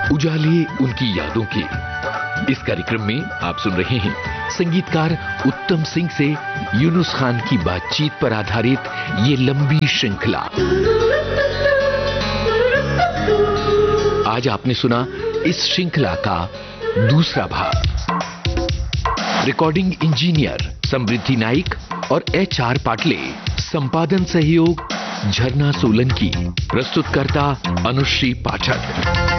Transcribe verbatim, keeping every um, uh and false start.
उजाले उनकी यादों के। इस कार्यक्रम में आप सुन रहे हैं संगीतकार उत्तम सिंह से यूनुस खान की बातचीत पर आधारित ये लंबी श्रृंखला। आज आपने सुना इस श्रृंखला का दूसरा भाग। रिकॉर्डिंग इंजीनियर समृद्धि नाइक और एच आर पाटले, संपादन सहयोग झरना सोलंकी, प्रस्तुतकर्ता अनुश्री पाठक।